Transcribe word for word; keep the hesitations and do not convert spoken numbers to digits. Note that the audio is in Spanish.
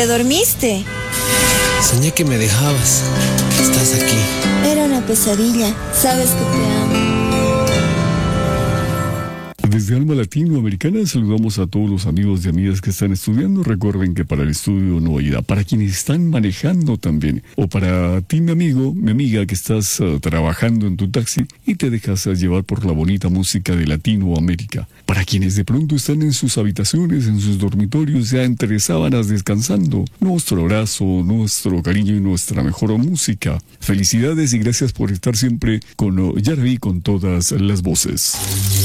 ¿Te dormiste? Soñé que me dejabas. Estás aquí. Era una pesadilla. Sabes que te amo. Desde Alma Latinoamericana saludamos a todos los amigos y amigas que están estudiando. Recuerden que para el estudio no hay edad. Para quienes están manejando también. O para ti, mi amigo, mi amiga, que estás uh, trabajando en tu taxi y te dejas uh, llevar por la bonita música de Latinoamérica. Para quienes de pronto están en sus habitaciones, en sus dormitorios, ya entre sábanas descansando. Nuestro abrazo, nuestro cariño y nuestra mejor música. Felicidades y gracias por estar siempre con uh, Yarvi con todas las voces.